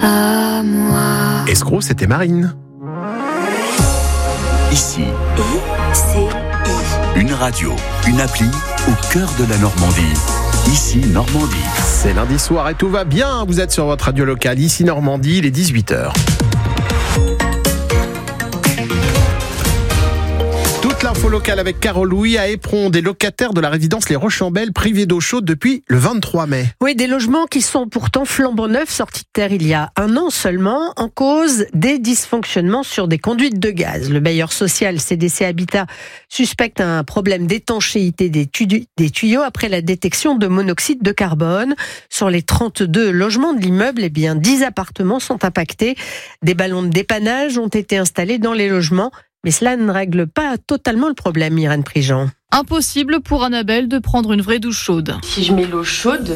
à moi. Escroc, c'était Marine. Ici, I-C-I. une radio, une appli au cœur de la Normandie. Ici, Normandie. C'est lundi soir et tout va bien. Vous êtes sur votre radio locale, ici Normandie, il est 18h. Toute l'info locale avec Carole Louis à Éperon, des locataires de la résidence Les Rochambelles privés d'eau chaude depuis le 23 mai. Oui, des logements qui sont pourtant flambant neufs, sortis de terre il y a un an seulement, en cause des dysfonctionnements sur des conduites de gaz. Le bailleur social CDC Habitat suspecte un problème d'étanchéité des tuyaux après la détection de monoxyde de carbone. Sur les 32 logements de l'immeuble, 10 appartements sont impactés. Des ballons de dépannage ont été installés dans les logements. Mais cela ne règle pas totalement le problème, Irène Prigent. Impossible pour Annabelle de prendre une vraie douche chaude. Si je mets l'eau chaude,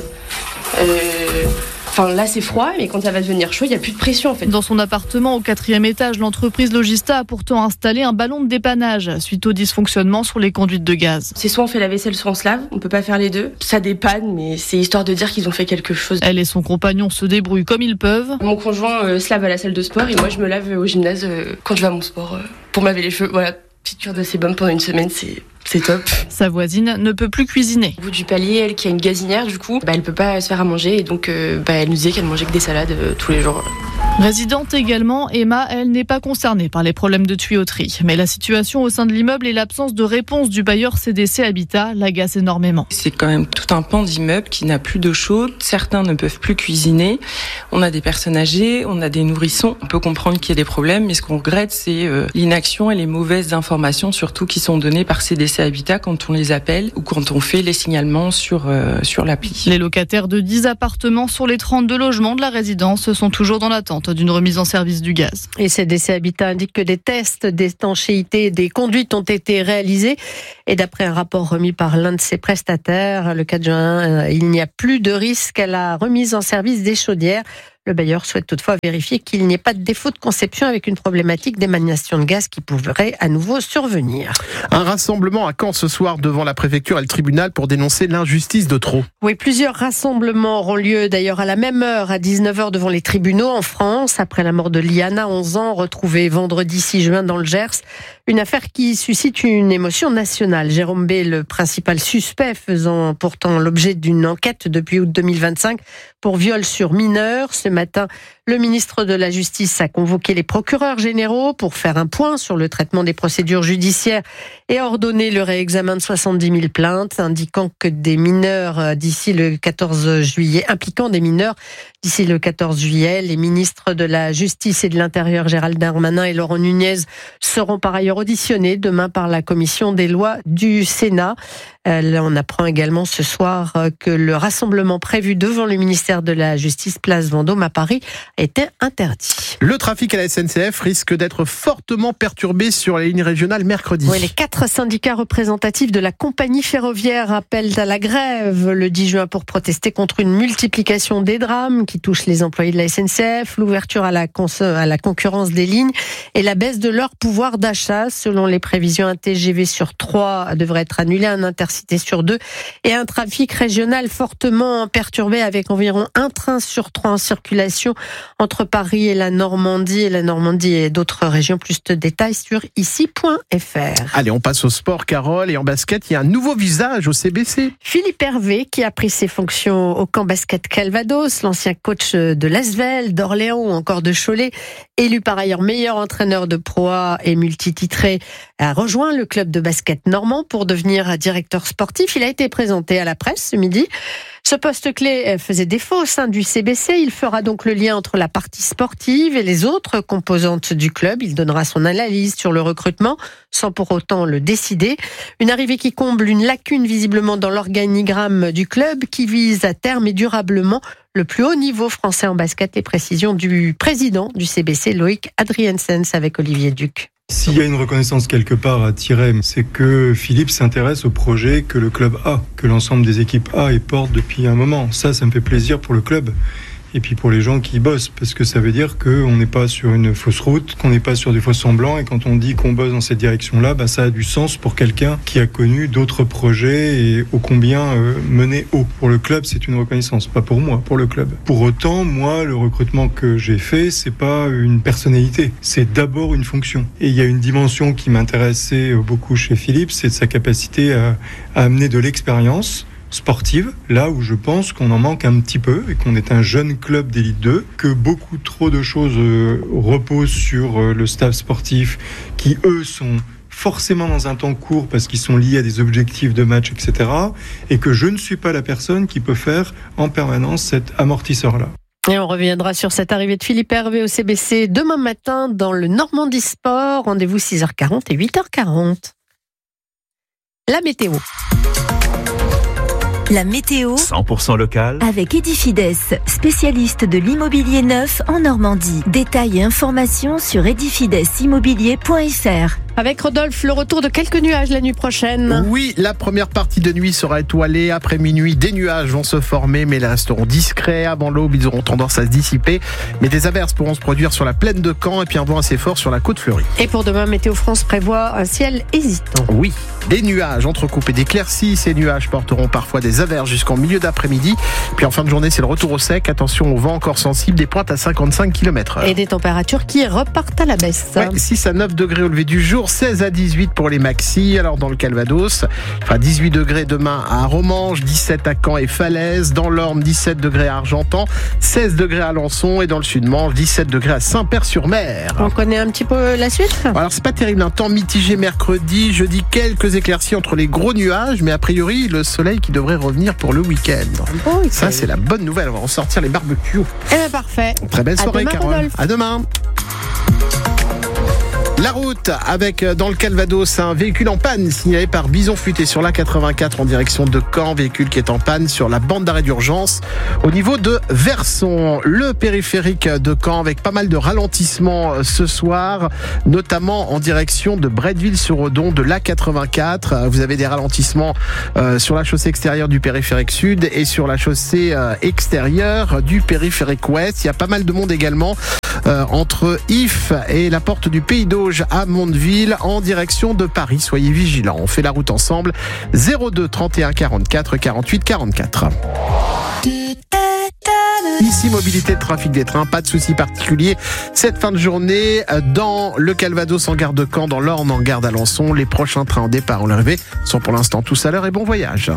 là c'est froid, mais quand ça va devenir chaud, il n'y a plus de pression en fait. Dans son appartement au 4e étage, l'entreprise Logista a pourtant installé un ballon de dépannage suite au dysfonctionnement sur les conduites de gaz. C'est soit on fait la vaisselle, soit on se lave, on peut pas faire les deux. Ça dépanne, mais c'est histoire de dire qu'ils ont fait quelque chose. Elle et son compagnon se débrouillent comme ils peuvent. Mon conjoint se lave à la salle de sport et moi je me lave au gymnase quand je vais à mon sport pour me laver les cheveux. Voilà, petite cure de sébum pendant une semaine, c'est top. Sa voisine ne peut plus cuisiner. Au bout du palier, elle qui a une gazinière, du coup, elle peut pas se faire à manger et donc elle nous disait qu'elle mangeait que des salades tous les jours. Résidente également, Emma, elle n'est pas concernée par les problèmes de tuyauterie. Mais la situation au sein de l'immeuble et l'absence de réponse du bailleur CDC Habitat l'agacent énormément. C'est quand même tout un pan d'immeuble qui n'a plus d'eau chaude. Certains ne peuvent plus cuisiner. On a des personnes âgées, on a des nourrissons. On peut comprendre qu'il y a des problèmes, mais ce qu'on regrette, c'est l'inaction et les mauvaises informations, surtout qui sont données par CDC Habitat quand on les appelle ou quand on fait les signalements sur l'appli. Les locataires de 10 appartements sur les 32 logements de la résidence sont toujours dans l'attente d'une remise en service du gaz. Et CDC Habitat indique que des tests d'étanchéité des conduites ont été réalisés. Et d'après un rapport remis par l'un de ses prestataires, le 4 juin, il n'y a plus de risque à la remise en service des chaudières. Le bailleur souhaite toutefois vérifier qu'il n'y ait pas de défaut de conception avec une problématique d'émanation de gaz qui pourrait à nouveau survenir. Un rassemblement à Caen ce soir devant la préfecture et le tribunal pour dénoncer l'injustice de trop. Oui, plusieurs rassemblements auront lieu d'ailleurs à la même heure, à 19h devant les tribunaux en France, après la mort de Liana, 11 ans, retrouvée vendredi 6 juin dans le Gers. Une affaire qui suscite une émotion nationale. Jérôme B., le principal suspect, faisant pourtant l'objet d'une enquête depuis août 2025 pour viol sur mineur. Ce matin, le ministre de la Justice a convoqué les procureurs généraux pour faire un point sur le traitement des procédures judiciaires et ordonné le réexamen de 70 000 plaintes, indiquant que des mineurs d'ici le 14 juillet, impliquant des mineurs d'ici le 14 juillet. Les ministres de la Justice et de l'Intérieur, Gérald Darmanin et Laurent Nunez, seront par ailleurs auditionnés demain par la commission des lois du Sénat. On apprend également ce soir que le rassemblement prévu devant le ministère de la Justice, place Vendôme à Paris, a été interdit. Le trafic à la SNCF risque d'être fortement perturbé sur les lignes régionales mercredi. Oui, les 4 syndicats représentatifs de la compagnie ferroviaire appellent à la grève le 10 juin pour protester contre une multiplication des drames qui touchent les employés de la SNCF, l'ouverture à la concurrence des lignes et la baisse de leur pouvoir d'achat. Selon les prévisions, un TGV sur 3 devrait être annulé, un intercité sur 2 et un trafic régional fortement perturbé avec environ un train sur 3 en circulation entre Paris et la Normandie et d'autres régions. Plus de détails sur ici.fr. Allez, on passe au sport, Carole, et en basket, il y a un nouveau visage au CBC. Philippe Hervé, qui a pris ses fonctions au camp basket Calvados, l'ancien coach de l'Asvel, d'Orléans ou encore de Cholet, élu par ailleurs meilleur entraîneur de Pro A et multititré, a rejoint le club de basket normand pour devenir directeur sportif. Il a été présenté à la presse ce midi. Ce poste clé faisait défaut au sein du CBC. Il fera donc le lien entre la partie sportive et les autres composantes du club. Il donnera son analyse sur le recrutement, sans pour autant le décider. Une arrivée qui comble une lacune visiblement dans l'organigramme du club, qui vise à terme et durablement le plus haut niveau français en basket. Les précisions du président du CBC, Loïc Adriensens, avec Olivier Duc. S'il y a une reconnaissance quelque part à tirer, c'est que Philippe s'intéresse au projet que le club a, que l'ensemble des équipes a et porte depuis un moment. Ça me fait plaisir pour le club. et puis pour les gens qui bossent, parce que ça veut dire qu'on n'est pas sur une fausse route, qu'on n'est pas sur du faux semblant, et quand on dit qu'on bosse dans cette direction-là, ça a du sens pour quelqu'un qui a connu d'autres projets et ô combien menés haut. Pour le club, c'est une reconnaissance, pas pour moi, pour le club. Pour autant, moi, le recrutement que j'ai fait, c'est pas une personnalité, c'est d'abord une fonction. Et il y a une dimension qui m'intéressait beaucoup chez Philippe, c'est de sa capacité à amener de l'expérience sportive, là où je pense qu'on en manque un petit peu et qu'on est un jeune club d'élite 2, que beaucoup trop de choses reposent sur le staff sportif qui, eux, sont forcément dans un temps court parce qu'ils sont liés à des objectifs de match, etc. Et que je ne suis pas la personne qui peut faire en permanence cet amortisseur-là. Et on reviendra sur cette arrivée de Philippe Hervé au CBC demain matin dans le Normandie Sport. Rendez-vous 6h40 et 8h40. La météo. La météo 100% local avec Edifides, spécialiste de l'immobilier neuf en Normandie. Détails et informations sur edifidesimmobilier.fr. Avec Rodolphe, le retour de quelques nuages la nuit prochaine. Oui, la première partie de nuit sera étoilée. Après minuit, des nuages vont se former, mais ils resteront discrets. Avant l'aube, ils auront tendance à se dissiper. Mais des averses pourront se produire sur la plaine de Caen et puis un vent assez fort sur la côte fleurie. Et pour demain, Météo France prévoit un ciel hésitant. Oui, des nuages entrecoupés d'éclaircies. Ces nuages porteront parfois des averses jusqu'en milieu d'après-midi. Puis en fin de journée, c'est le retour au sec. Attention au vent encore sensible, des pointes à 55 km/h. Et des températures qui repartent à la baisse. Ouais, 6 à 9 degrés au lever du jour. 16 à 18 pour les maxis. Alors dans le Calvados, il fera 18 degrés demain à Romange, 17 à Caen et Falaise. Dans l'Orne, 17 degrés à Argentan, 16 degrés à Alençon et dans le Sud-Manche, 17 degrés à Saint-Père-sur-Mer. On connaît un petit peu la suite ? Alors c'est pas terrible, un temps mitigé mercredi, jeudi quelques éclaircies entre les gros nuages, mais a priori le soleil qui devrait revenir pour le week-end. Oh, ça c'est la bonne nouvelle, on va ressortir les barbecues. Eh bien parfait. Très belle soirée demain, Carole. Rodolphe. À demain. La route avec dans le Calvados un véhicule en panne signalé par Bison Futé sur l'A84 en direction de Caen, véhicule qui est en panne sur la bande d'arrêt d'urgence au niveau de Verson. Le périphérique de Caen avec pas mal de ralentissements ce soir, notamment en direction de Bretteville-sur-Odon de l'A84. Vous avez des ralentissements sur la chaussée extérieure du périphérique sud et sur la chaussée extérieure du périphérique ouest. Il y a pas mal de monde également entre If et la porte du Pays d'Auge à Mondeville en direction de Paris. Soyez vigilants. On fait la route ensemble. 02 31 44 48 44. Ici, mobilité de trafic des trains, pas de soucis particuliers. Cette fin de journée, dans le Calvados en gare de Caen, dans l'Orne en gare d'Alençon, les prochains trains en départ ou l'arrivée sont pour l'instant tous à l'heure et bon voyage.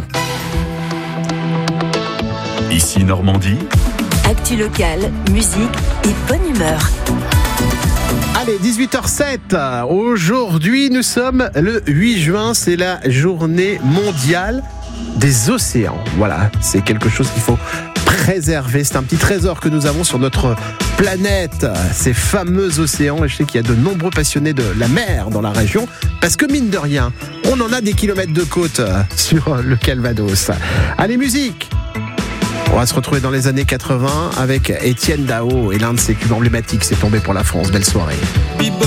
Ici Normandie. Actu locale, musique et bonne humeur. Allez, 18h07. Aujourd'hui, nous sommes le 8 juin. C'est la journée mondiale des océans. Voilà, c'est quelque chose qu'il faut préserver. C'est un petit trésor que nous avons sur notre planète, ces fameux océans. Et je sais qu'il y a de nombreux passionnés de la mer dans la région. Parce que mine de rien, on en a des kilomètres de côte sur le Calvados. Allez, musique! On va se retrouver dans les années 80 avec Étienne Dao et l'un de ses cubes emblématiques, C'est tombé pour la France. Belle soirée.